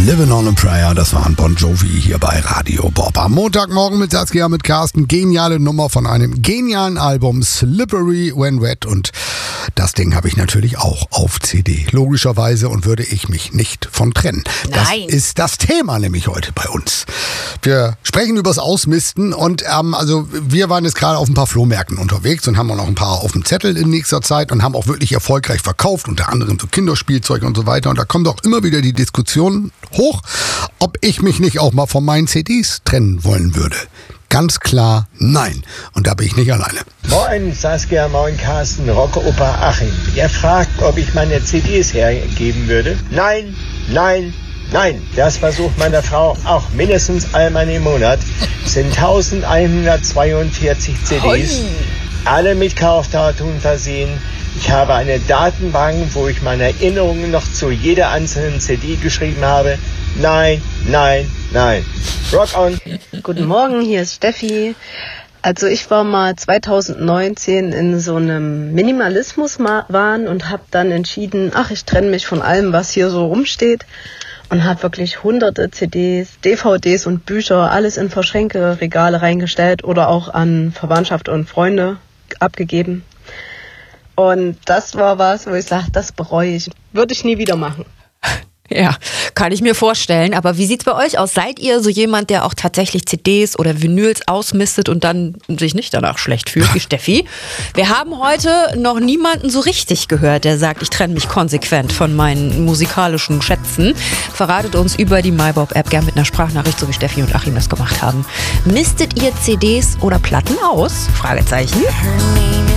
Living on a Prayer, das war ein Bon Jovi hier bei Radio Bob. Am Montagmorgen mit Saskia, mit Carsten. Geniale Nummer von einem genialen Album, Slippery When Wet. Und das Ding habe ich natürlich auch auf CD. Logischerweise, und würde ich mich nicht von trennen. Das ist das Thema nämlich heute bei uns. Wir sprechen übers Ausmisten und also wir waren jetzt gerade auf ein paar Flohmärkten unterwegs und haben auch noch ein paar auf dem Zettel in nächster Zeit und haben auch wirklich erfolgreich verkauft, unter anderem so Kinderspielzeug und so weiter. Und da kommt auch immer wieder die Diskussion hoch, ob ich mich nicht auch mal von meinen CDs trennen wollen würde. Ganz klar nein. Und da bin ich nicht alleine. Moin Saskia, moin Carsten, Rockoper Achim. Ihr fragt, ob ich meine CDs hergeben würde? Nein, nein, nein. Das versucht meine Frau auch mindestens einmal im Monat. Es sind 1142 CDs, alle mit Kaufdatum versehen. Ich habe eine Datenbank, wo ich meine Erinnerungen noch zu jeder einzelnen CD geschrieben habe. Nein, nein, nein. Rock on. Guten Morgen, hier ist Steffi. Also ich war mal 2019 in so einem Minimalismus-Wahn und habe dann entschieden, ich trenne mich von allem, was hier so rumsteht. Und habe wirklich hunderte CDs, DVDs und Bücher, alles in Verschränke, Regale reingestellt oder auch an Verwandtschaft und Freunde abgegeben. Und das war was, wo ich sage, das bereue ich. Würde ich nie wieder machen. Ja, kann ich mir vorstellen. Aber wie sieht's bei euch aus? Seid ihr so jemand, der auch tatsächlich CDs oder Vinyls ausmistet und dann sich nicht danach schlecht fühlt, wie Steffi? Wir haben heute noch niemanden so richtig gehört, der sagt, ich trenne mich konsequent von meinen musikalischen Schätzen. Verratet uns über die MyBob-App gern mit einer Sprachnachricht, so wie Steffi und Achim das gemacht haben. Mistet ihr CDs oder Platten aus? Fragezeichen.